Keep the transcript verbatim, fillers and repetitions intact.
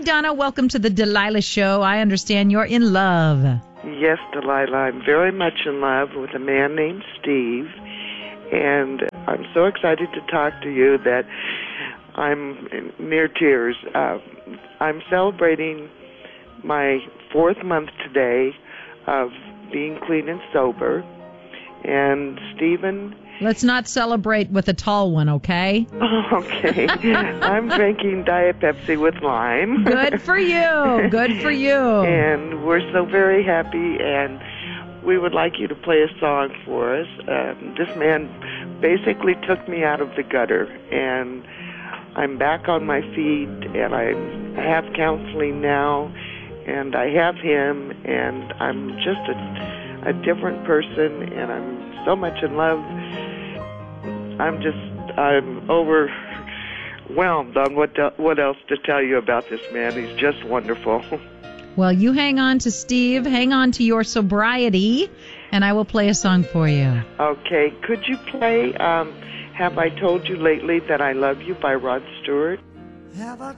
Donna. Welcome to the Delilah Show. I understand you're in love. Yes, Delilah. I'm very much in love with a man named Steve, and I'm so excited to talk to you that I'm near tears. Uh, I'm celebrating my fourth month today of being clean and sober, and Stephen... Let's not celebrate with a tall one, okay? Oh, okay. I'm drinking Diet Pepsi with lime. Good for you. Good for you. And we're so very happy, and we would like you to play a song for us. Um, this man basically took me out of the gutter, and I'm back on my feet, and I have counseling now, and I have him, and I'm just a, a different person, and I'm so much in love. I'm just, I'm overwhelmed on what to, what else to tell you about this man. He's just wonderful. Well, you hang on to Steve, hang on to your sobriety, and I will play a song for you. Okay. Could you play um, Have I Told You Lately That I Love You by Rod Stewart? Have I